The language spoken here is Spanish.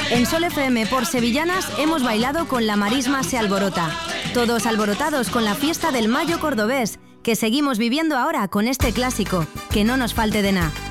En Sol FM por Sevillanas hemos bailado con La Marisma se alborota. Todos alborotados con la fiesta del Mayo cordobés, que seguimos viviendo ahora con este clásico. Que no nos falte de nada.